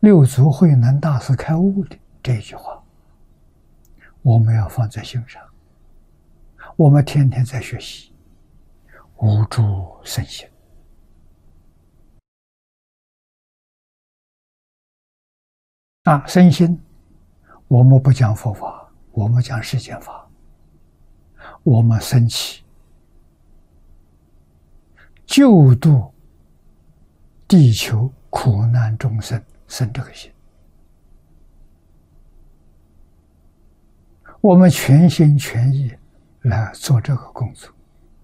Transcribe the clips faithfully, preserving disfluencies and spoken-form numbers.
六祖慧能大师开悟的这一句话，我们要放在心上。我们天天在学习，无住身心。啊，身心，我们不讲佛法，我们讲世间法。我们生起救度地球苦难众生生这个心，我们全心全意来做这个工作，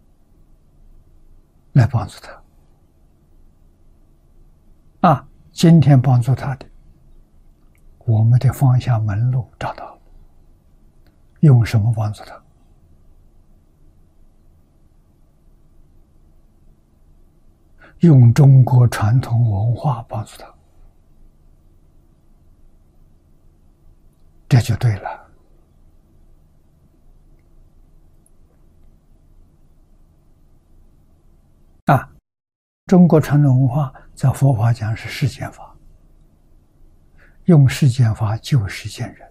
来帮助他。啊，今天帮助他的，我们的方向门路找到了，用什么帮助他？用中国传统文化帮助他，这就对了。啊，中国传统文化在佛法讲是世间法，用世间法救世间人。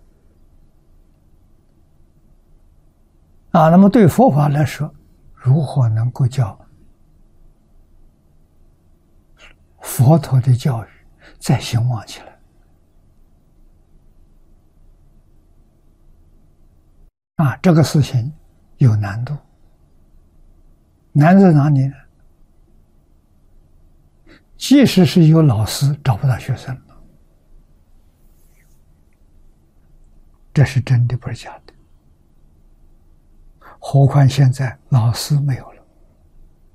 啊，那么对佛法来说，如何能够叫佛陀的教育再兴旺起来？啊，这个事情有难度。难在哪里呢？即使是有老师，找不到学生了，这是真的，不是假的。何况现在老师没有了。